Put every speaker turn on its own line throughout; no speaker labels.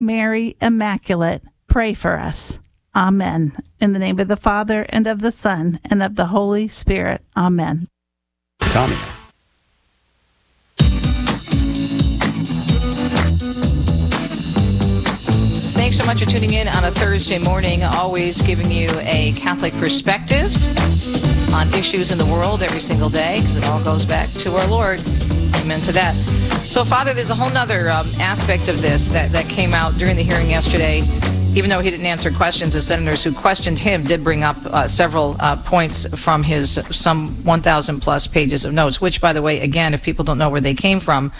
Mary Immaculate, pray for us. Amen. In the name of the Father, and of the Son, and of the Holy Spirit. Amen.
Tommy.
Thanks so much for tuning in on a Thursday morning, always giving you a Catholic perspective on issues in the world every single day, because it all goes back to our Lord. Amen to that. So, Father, there's a whole other aspect of this that came out during the hearing yesterday. Even though he didn't answer questions, the senators who questioned him did bring up several points from his some 1,000-plus pages of notes, which, by the way, again, if people don't know where they came from,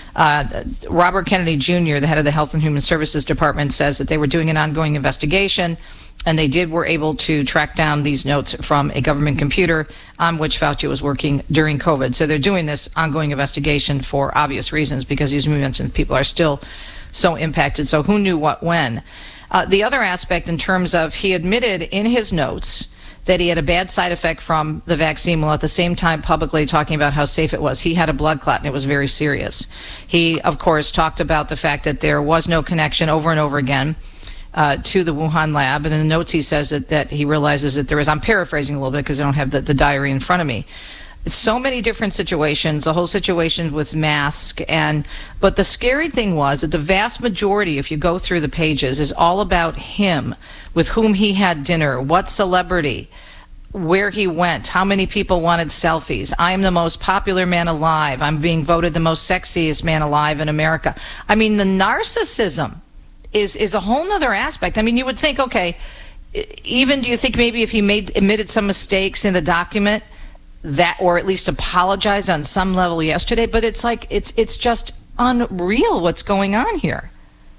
Robert Kennedy Jr., the head of the Health and Human Services Department, says that they were doing an ongoing investigation, and they were able to track down these notes from a government computer on which Fauci was working during COVID. So they're doing this ongoing investigation for obvious reasons, because, as you mentioned, people are still so impacted. So who knew what when? The other aspect, in terms of, he admitted in his notes that he had a bad side effect from the vaccine, while at the same time publicly talking about how safe it was. He had a blood clot, and it was very serious. He, of course, talked about the fact that there was no connection over and over again to the Wuhan lab. And in the notes he says that he realizes that there is, I'm paraphrasing a little bit because I don't have the diary in front of me. It's so many different situations, the whole situation with masks. But the scary thing was that the vast majority, if you go through the pages, is all about him, with whom he had dinner, what celebrity, where he went, how many people wanted selfies. I am the most popular man alive. I'm being voted the most sexiest man alive in America. I mean, the narcissism is a whole other aspect. I mean, you would think, okay, even do you think maybe if he admitted some mistakes in the document, that, or at least apologize on some level yesterday? But it's like, it's just unreal what's going on here.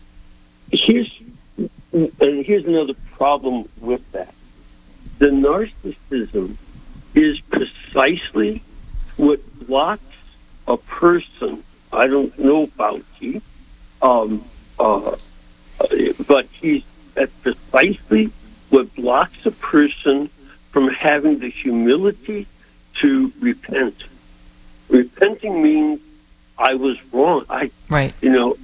Here's another problem with that. The narcissism is precisely what blocks a person. I don't know Fauci, but that's precisely what blocks a person from having the humility to repent. Repenting means I was wrong.
Right.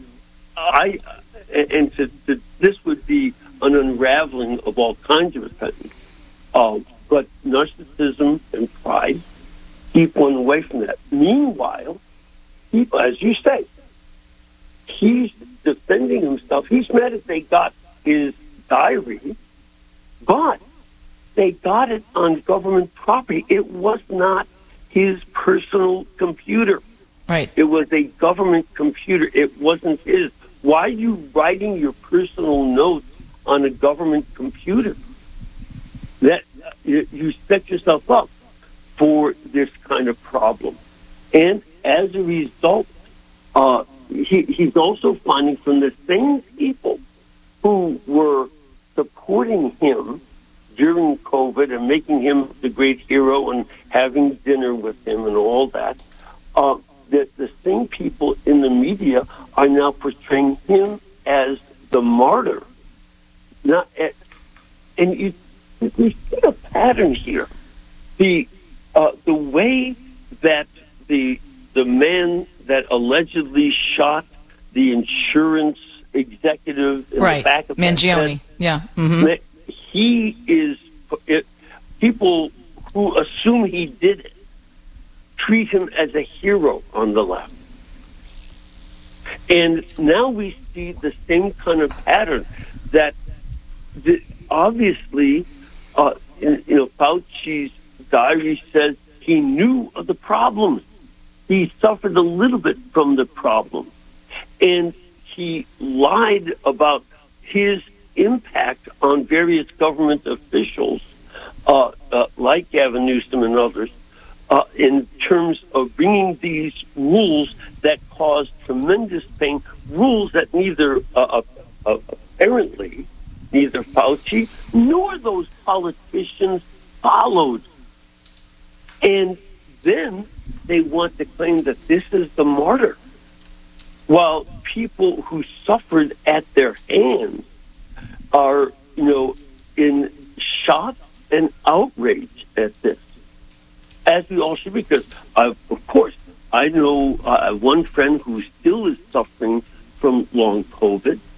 This would be an unraveling of all kinds of repentance. But narcissism and pride keep one away from that. Meanwhile, people, as you say, he's defending himself. He's mad that they got his diary, but they got it on government property. It was not his personal computer.
Right.
It was a government computer. It wasn't his. Why are you writing your personal notes on a government computer? That you set yourself up for this kind of problem. And as a result, he's also finding from the same people who were supporting him during COVID and making him the great hero and having dinner with him and all that, that the same people in the media are now portraying him as the martyr. We see a pattern here. The way that the man that allegedly shot the insurance executive in the back of
Mangione, yeah. Mm-hmm.
He is, people who assume he did it treat him as a hero on the left. And now we see the same kind of pattern that obviously, Fauci's diary says he knew of the problems. He suffered a little bit from the problem. And he lied about his impact on various government officials, like Gavin Newsom and others, in terms of bringing these rules that cause tremendous pain, rules that apparently neither Fauci nor those politicians followed. And then they want to claim that this is the martyr, while people who suffered at their hands are, in shock and outrage at this, as we all should, because, of course, I know one friend who still is suffering from long COVID,